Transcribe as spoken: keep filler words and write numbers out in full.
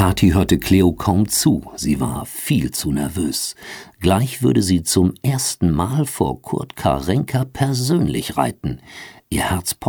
Kathi hörte Cleo kaum zu, sie war viel zu nervös. Gleich würde sie zum ersten Mal vor Kurt Karenka persönlich reiten. Ihr Herz